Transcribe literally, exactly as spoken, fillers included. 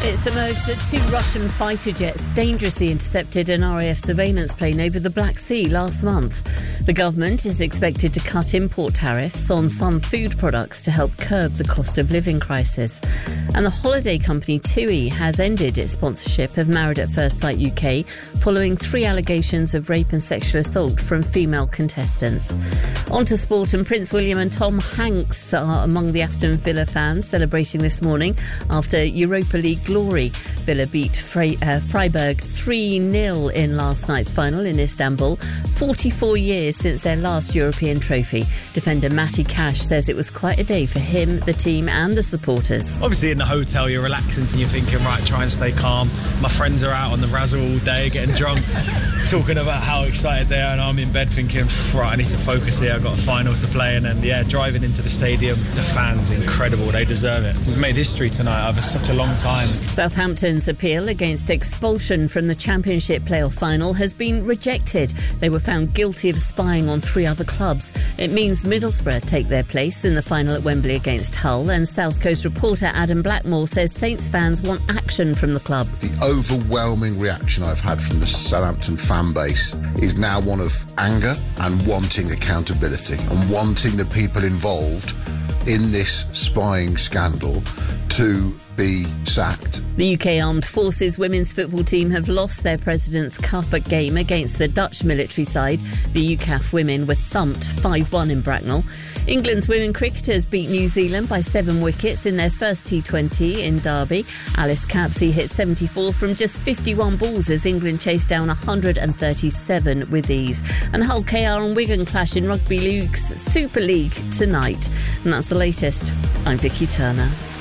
It's emerged that two Russian fighter jets dangerously intercepted an R A F surveillance plane over the Black Sea last month. The government is expected to cut import tariffs on some food products to help curb the cost of living crisis. And the holiday company TUI has ended its sponsorship of Married at First Sight U K following three allegations of rape and sexual assault from female contestants. On to sport, and Prince William and Tom Hanks are among the Aston Villa fans celebrating this morning after Europa League glory. Villa beat Fre- uh, Freiburg three nil in last night's final in Istanbul, forty-four years since their last European trophy. Defender Matty Cash says it was quite a day for him, the team and the supporters. Obviously in the hotel you're relaxing and you're thinking, right, try and stay calm. My friends are out on the razzle all day getting drunk, talking about how excited they are, and I'm in bed thinking, right, I need to focus here, I've got a final to play. And then, yeah, driving into the stadium, the fans, incredible, they deserve it. We've made history tonight over such a long time. Southampton's appeal against expulsion from the Championship playoff final has been rejected. They were found guilty of spying on three other clubs. It means Middlesbrough take their place in the final at Wembley against Hull, and South Coast reporter Adam Blackmore says Saints fans want action from the club. The overwhelming reaction I've had from the Southampton fan base is now one of anger and wanting accountability and wanting the people involved in this spying scandal to be sacked. The U K Armed Forces women's football team have lost their President's Cup game against the Dutch military side. The U C A F women were thumped five one in Bracknell. England's women cricketers beat New Zealand by seven wickets in their first T twenty in Derby. Alice Capsey hit seventy-four from just fifty-one balls as England chased down one hundred thirty-seven with ease. And Hull K R and Wigan clash in Rugby League's Super League tonight. And that's the latest. I'm Vicky Turner.